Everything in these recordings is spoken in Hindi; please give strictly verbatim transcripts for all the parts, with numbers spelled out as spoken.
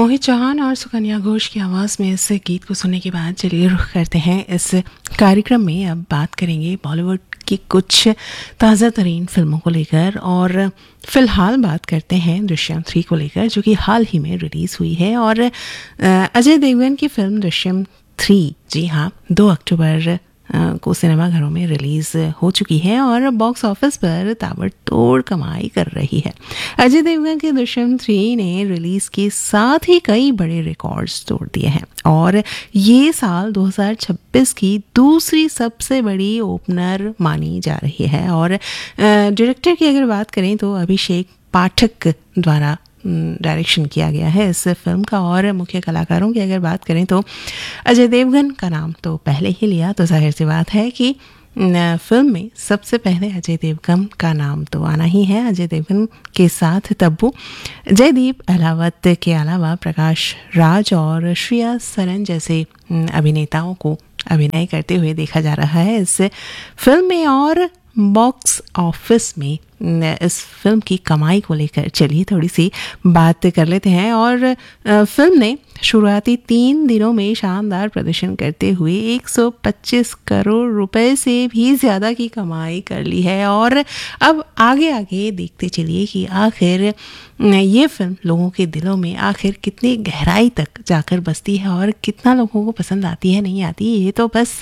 मोहित चौहान और सुकन्या घोष की आवाज़ में इस गीत को सुनने के बाद चलिए रुख करते हैं इस कार्यक्रम में। अब बात करेंगे बॉलीवुड की कुछ ताज़ा तरीन फिल्मों को लेकर और फिलहाल बात करते हैं दृश्यम थ्री को लेकर, जो कि हाल ही में रिलीज़ हुई है। और अजय देवगन की फिल्म दृश्यम थ्री, जी हाँ, दो अक्टूबर को सिनेमाघरों में रिलीज़ हो चुकी है और बॉक्स ऑफिस पर ताबड़तोड़ कमाई कर रही है। अजय देवगन के दृश्यम थ्री ने रिलीज़ के साथ ही कई बड़े रिकॉर्ड्स तोड़ दिए हैं और ये साल दो हज़ार छब्बीस की दूसरी सबसे बड़ी ओपनर मानी जा रही है। और डायरेक्टर की अगर बात करें तो अभिषेक पाठक द्वारा डायरेक्शन किया गया है इस फिल्म का। और मुख्य कलाकारों की अगर बात करें तो अजय देवगन का नाम तो पहले ही लिया, तो जाहिर सी बात है कि फिल्म में सबसे पहले अजय देवगन का नाम तो आना ही है। अजय देवगन के साथ तब्बू, जयदीप अहलावत के अलावा प्रकाश राज और श्रेया सरन जैसे अभिनेताओं को अभिनय करते हुए देखा जा रहा है इस फिल्म में। और बॉक्स ऑफिस में इस फिल्म की कमाई को लेकर चलिए थोड़ी सी बात कर लेते हैं। और फिल्म ने शुरुआती तीन दिनों में शानदार प्रदर्शन करते हुए एक सौ पच्चीस करोड़ रुपए से भी ज़्यादा की कमाई कर ली है। और अब आगे आगे देखते चलिए कि आखिर ये फिल्म लोगों के दिलों में आखिर कितनी गहराई तक जाकर बसती है और कितना लोगों को पसंद आती है, नहीं आती, ये तो बस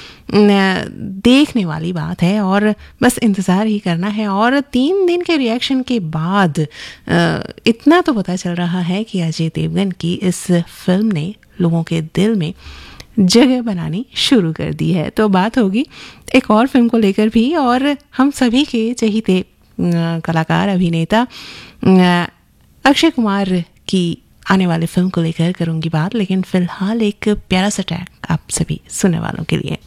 देखने वाली बात है और बस इंतज़ार ही करना है। और तीन दिन के रिएक्शन के बाद इतना तो पता चल रहा है कि अजय देवगन की इस फिल्म ने लोगों के दिल में जगह बनानी शुरू कर दी है। तो बात होगी एक और फिल्म को लेकर भी, और हम सभी के चहीते कलाकार अभिनेता अक्षय कुमार की आने वाली फिल्म को लेकर करूँगी बात। लेकिन फिलहाल एक प्यारा सा ट्रैक आप सभी सुनने वालों के लिए।